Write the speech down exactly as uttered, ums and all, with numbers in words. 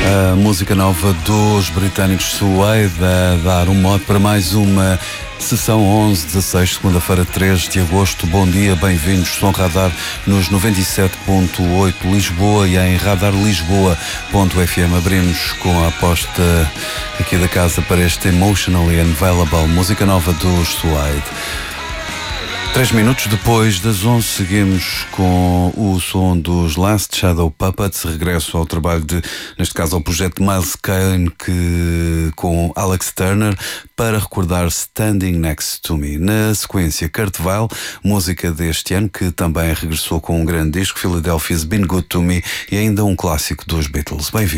A música nova dos britânicos Suede a dar um mote para mais uma sessão onze dezasseis, segunda-feira, três de agosto. Bom dia, bem-vindos. Som Radar nos noventa e sete ponto oito Lisboa e em radar lisboa ponto f m. Abrimos com a aposta aqui da casa para este Emotionally Unavailable, música nova dos Suede. Três minutos depois das onze, seguimos com o som dos Last Shadow Puppets, regresso ao trabalho de, neste caso ao projeto de Miles Kane, que, com Alex Turner, para recordar Standing Next to Me. Na sequência, Kurt Weill, música deste ano, que também regressou com um grande disco, Philadelphia's Been Good to Me, e ainda um clássico dos Beatles. Bem-vindo.